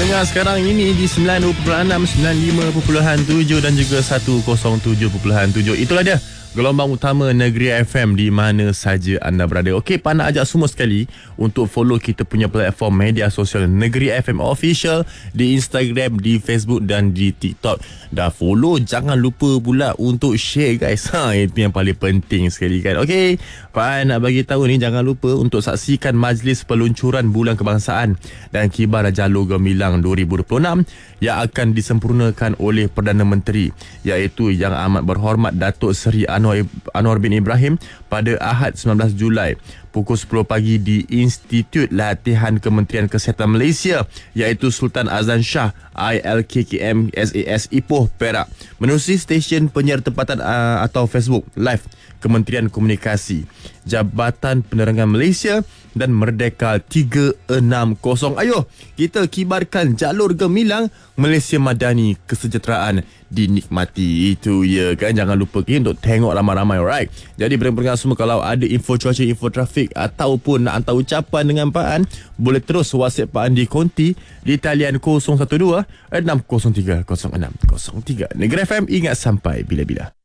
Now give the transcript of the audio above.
Dengar sekarang ini di 90.6, 95.7 dan juga 107.7. Itulah dia gelombang utama Negeri FM di mana saja anda berada. Okey, Pak nak ajak semua sekali untuk follow kita punya platform media sosial Negeri FM Official di Instagram, di Facebook dan di TikTok. Dah follow, jangan lupa pula untuk share guys. Itu yang paling penting sekali kan. Okey, Pak nak bagi tahu ni, jangan lupa untuk saksikan majlis peluncuran Bulan Kebangsaan dan Kibar Jalur Gemilang 2026 yang akan disempurnakan oleh Perdana Menteri, iaitu Yang Amat Berhormat Datuk Seri Anwar bin Ibrahim pada Ahad 19 Julai pukul 10 pagi di Institut Latihan Kementerian Kesihatan Malaysia, iaitu Sultan Azlan Shah ILKKM SAS Ipoh, Perak, menerusi stesen penyiar tempatan atau Facebook Live Kementerian Komunikasi, Jabatan Penerangan Malaysia dan Merdeka 360. Ayo kita kibarkan jalur gemilang Malaysia Madani, kesejahteraan dinikmati. Itu ya kan, jangan lupa untuk tengok ramai-ramai. Alright, jadi pendengar semua, kalau ada info cuaca, info trafik ataupun nak hantar ucapan dengan Pak An, boleh terus WhatsApp Pak An di konti di talian 012 603 0603. Negeri FM, ingat sampai bila-bila.